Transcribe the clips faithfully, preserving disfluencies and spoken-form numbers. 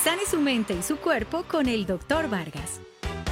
Sane su mente y su cuerpo con el doctor Vargas.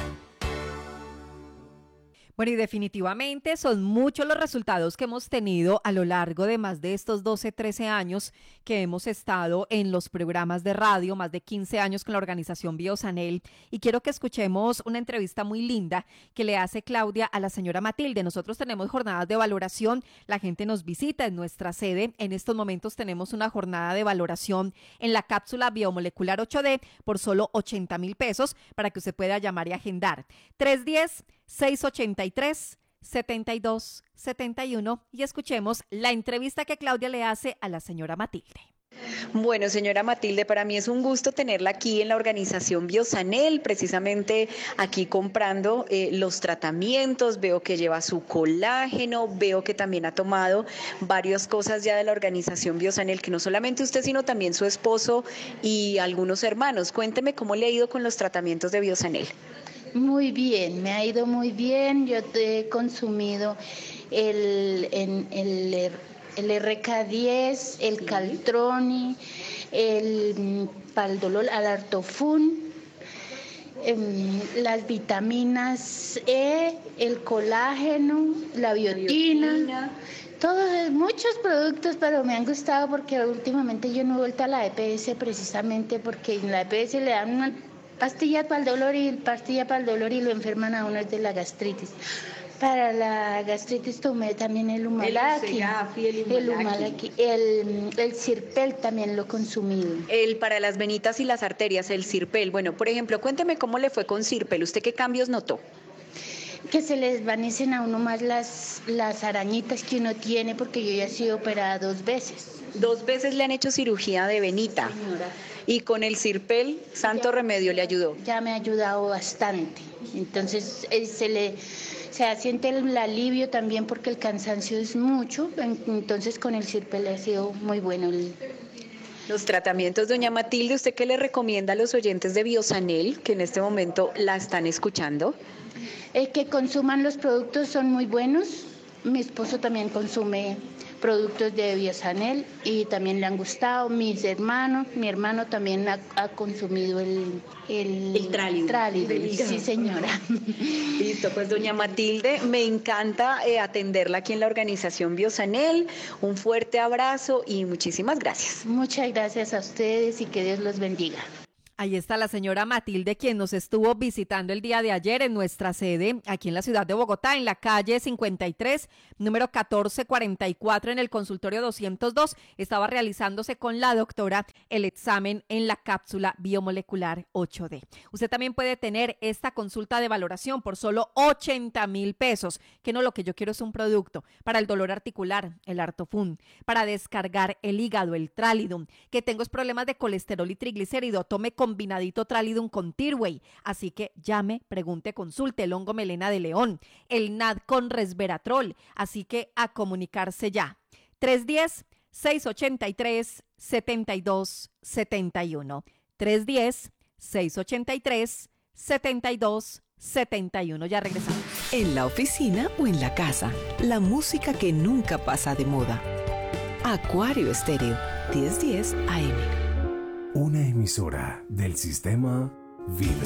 Bueno, y definitivamente son muchos los resultados que hemos tenido a lo largo de más de estos doce, trece años que hemos estado en los programas de radio, más de quince años con la organización Biosanel. Y quiero que escuchemos una entrevista muy linda que le hace Claudia a la señora Matilde. Nosotros tenemos jornadas de valoración, la gente nos visita en nuestra sede. En estos momentos tenemos una jornada de valoración en la cápsula biomolecular ocho D por solo ochenta mil pesos para que usted pueda llamar y agendar. tres uno cero, seis ocho tres, siete dos siete uno y escuchemos la entrevista que Claudia le hace a la señora Matilde. Bueno, señora Matilde, para mí es un gusto tenerla aquí en la organización Biosanel, precisamente aquí comprando eh, los tratamientos. Veo que lleva su colágeno, veo que también ha tomado varias cosas ya de la organización Biosanel, que no solamente usted, sino también su esposo y algunos hermanos. Cuénteme cómo le ha ido con los tratamientos de Biosanel. Muy bien, me ha ido muy bien. Yo he consumido el, el, el, el R K diez, el Caltroni, el Paldolol, Alartofun, eh, las vitaminas E, el colágeno, la biotina. biotina. Todos, muchos productos, pero me han gustado porque últimamente yo no he vuelto a la E P S precisamente porque en la E P S le dan una pastilla para el dolor y pastilla para el dolor y lo enferman a uno de la gastritis. Para la gastritis tomé también el Humalaki, el, el Humalaki, el, el Sirpel también lo he consumido. El para las venitas y las arterias, el Sirpel. Bueno, por ejemplo, cuénteme cómo le fue con Sirpel. ¿Usted qué cambios notó? Que se les desvanecen a uno más las, las arañitas que uno tiene, porque yo ya he sido operada dos veces. Dos veces le han hecho cirugía de venita. Señora. Y con el Sirpel, santo ya, remedio, le ayudó. Ya me ha ayudado bastante. Entonces eh, se le se siente el alivio también porque el cansancio es mucho. Entonces con el Sirpel ha sido muy bueno el... Los tratamientos, doña Matilde, ¿usted qué le recomienda a los oyentes de Biosanel que en este momento la están escuchando? Eh, que consuman los productos, son muy buenos. Mi esposo también consume productos de Biosanel y también le han gustado. Mis hermanos, mi hermano también ha, ha consumido el el, el Tralidum. Tralidum, sí señora. Listo, pues doña Matilde, me encanta eh, atenderla aquí en la organización Biosanel. Un fuerte abrazo y muchísimas gracias. Muchas gracias a ustedes y que Dios los bendiga. Ahí está la señora Matilde, quien nos estuvo visitando el día de ayer en nuestra sede, aquí en la ciudad de Bogotá, en la calle cincuenta y tres, número catorce cuarenta y cuatro, en el consultorio doscientos dos. Estaba realizándose con la doctora el examen en la cápsula biomolecular ocho D. Usted también puede tener esta consulta de valoración por solo ochenta mil pesos, que no, lo que yo quiero es un producto para el dolor articular, el Artofun, para descargar el hígado, el Tralidum, que tengo problemas de colesterol y triglicérido, tome con combinadito Tralidum con Tirway, así que llame, pregunte, consulte el hongo melena de león, el N A D con resveratrol, así que a comunicarse ya. tres uno cero, seis ocho tres, siete dos siete uno, tres uno cero, seis ocho tres, siete dos siete uno. Ya regresamos. En la oficina o en la casa, la música que nunca pasa de moda. Acuario Estéreo, diez diez A M. Una emisora del sistema Vida.